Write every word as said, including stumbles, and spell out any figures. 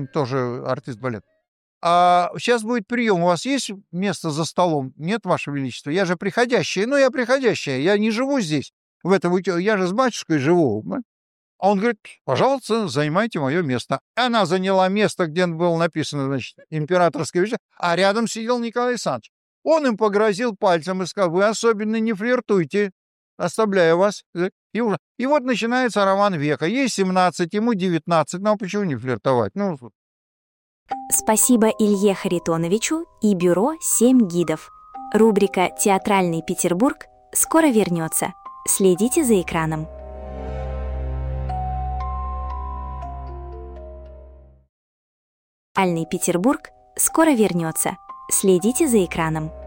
он тоже артист балета. А сейчас будет прием. У вас есть место за столом? Нет, Ваше Величество. Я же приходящая. Ну, я приходящая. Я не живу здесь. В этом, я же с батюшкой живу. А он говорит: пожалуйста, займайте мое место. Она заняла место, где было написано, значит, императорское вечер, а рядом сидел Николай Александрович. Он им погрозил пальцем и сказал: вы особенно не флиртуйте, оставляю вас. И, уже. И вот начинается роман века. Ей семнадцать, ему девятнадцать. Ну, а почему не флиртовать? Ну, Спасибо Илье Харитоновичу и бюро «Семь гидов». Рубрика «Театральный Петербург» скоро вернется. Следите за экраном. «Театральный Петербург» скоро вернется. Следите за экраном.